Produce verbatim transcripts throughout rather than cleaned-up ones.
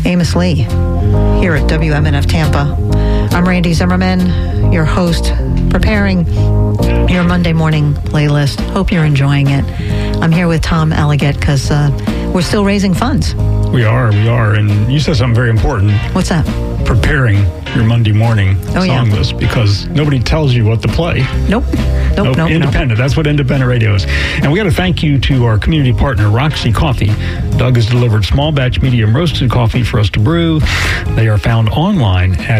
Amos Lee here at W M N F Tampa. I'm Randy Zimmerman, your host, preparing your Monday morning playlist. Hope you're enjoying it. I'm here with Tom Alliget because uh, we're still raising funds. We are, we are. And you said something very important. What's that? Preparing your Monday morning oh, song yeah. list, because nobody tells you what to play. Nope. Nope, nope, nope, independent. Nope. That's what independent radio is. And we got to thank you to our community partner, Roxy Coffee. Doug has delivered small batch medium roasted coffee for us to brew. They are found online at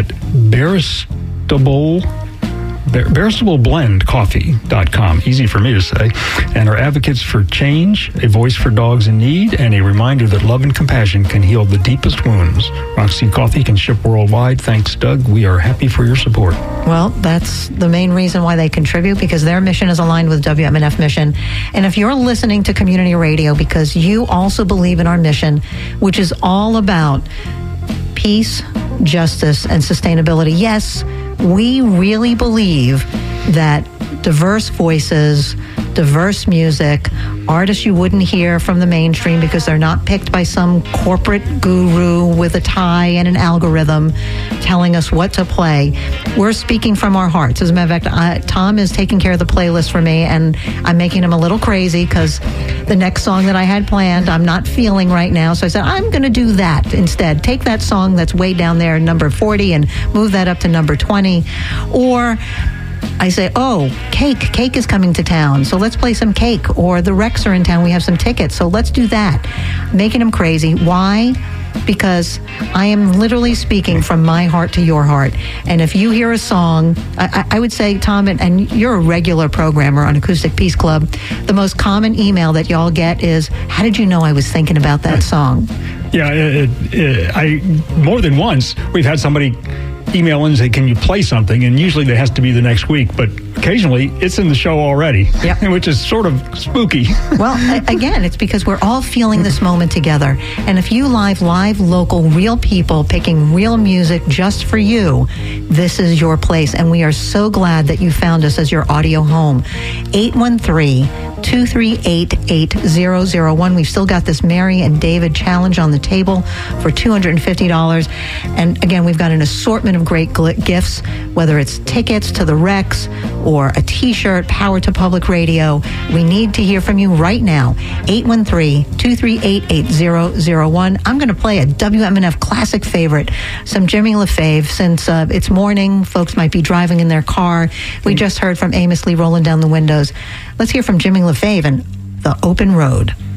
Baristable Baristable Blend Coffee dot com. Easy for me to say. And are advocates for change, a voice for dogs in need, and a reminder that love and compassion can heal the deepest wounds. Roxy Coffee can ship worldwide. Thanks, Doug. We are happy for your support. Well, that's the main reason why they contribute, because their mission is aligned with W M N F mission. And if you're listening to community radio because you also believe in our mission, which is all about peace, justice, and sustainability, yes, we really believe that diverse voices, diverse music, artists you wouldn't hear from the mainstream because they're not picked by some corporate guru with a tie and an algorithm telling us what to play. We're speaking from our hearts. As a matter of fact, I, Tom is taking care of the playlist for me, and I'm making him a little crazy because the next song that I had planned, I'm not feeling right now. So I said, I'm going to do that instead. Take that song that's way down there, number forty, and move that up to number twenty. Or I say, oh, Cake. Cake is coming to town, so let's play some Cake. Or the Rex are in town. We have some tickets, so let's do that. Making them crazy. Why? Because I am literally speaking from my heart to your heart. And if you hear a song, I, I would say, Tom, and, and you're a regular programmer on Acoustic Peace Club, the most common email that y'all get is, how did you know I was thinking about that song? Yeah, it, it, I more than once, we've had somebody email in and say, can you play something? And usually that has to be the next week, but occasionally it's in the show already, yep. which is sort of spooky. Well, again, it's because we're all feeling this moment together. And if you live, live, local, real people picking real music just for you, this is your place. And we are so glad that you found us as your audio home. eight one three, two three eight, eight zero zero one. We've still got this Mary and David challenge on the table for two hundred fifty dollars. And again, we've got an assortment of great gifts, whether it's tickets to the Rex or a t-shirt, Power to Public Radio. We need to hear from you right now. eight one three, two three eight, eight zero zero one. I'm going to play a W M N F classic favorite, some Jimmy LaFave, since uh, it's morning. Folks might be driving in their car. We just heard from Amos Lee rolling down the windows. Let's hear from Jimmy LaFave and The Open Road.